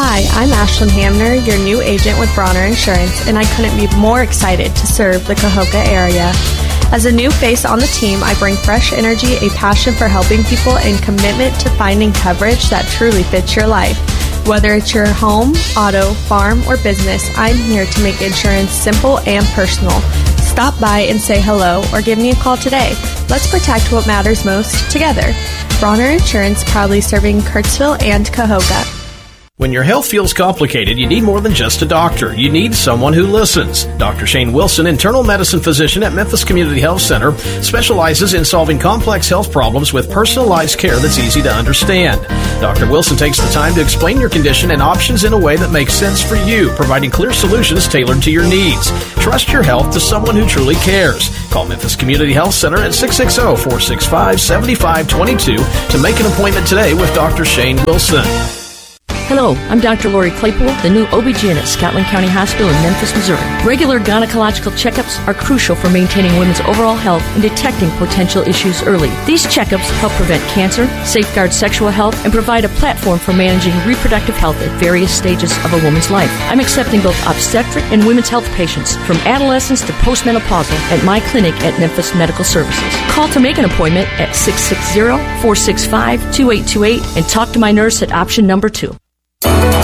Hi, I'm Ashlyn Hamner, your new agent with Bronner Insurance, and I couldn't be more excited to serve the Cahokia area. As a new face on the team, I bring fresh energy, a passion for helping people, and commitment to finding coverage that truly fits your life. Whether it's your home, auto, farm, or business, I'm here to make insurance simple and personal. Stop by and say hello or give me a call today. Let's protect what matters most together. Bronner Insurance, proudly serving Kirksville and Cahokia. When your health feels complicated, you need more than just a doctor. You need someone who listens. Dr. Shane Wilson, internal medicine physician at Memphis Community Health Center, specializes in solving complex health problems with personalized care that's easy to understand. Dr. Wilson takes the time to explain your condition and options in a way that makes sense for you, providing clear solutions tailored to your needs. Trust your health to someone who truly cares. Call Memphis Community Health Center at 660-465-7522 to make an appointment today with Dr. Shane Wilson. Hello, I'm Dr. Lori Claypool, the new OB-GYN at Scotland County Hospital in Memphis, Missouri. Regular gynecological checkups are crucial for maintaining women's overall health and detecting potential issues early. These checkups help prevent cancer, safeguard sexual health, and provide a platform for managing reproductive health at various stages of a woman's life. I'm accepting both obstetric and women's health patients from adolescence to postmenopausal at my clinic at Memphis Medical Services. Call to make an appointment at 660-465-2828 and talk to my nurse at option number 2.